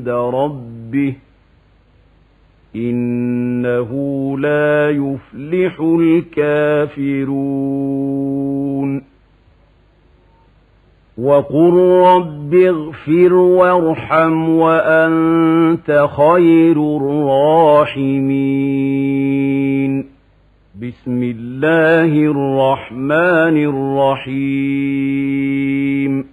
عند ربه إنه لا يفلح الكافرون وقل رب اغفر وارحم وأنت خير الراحمين بسم الله الرحمن الرحيم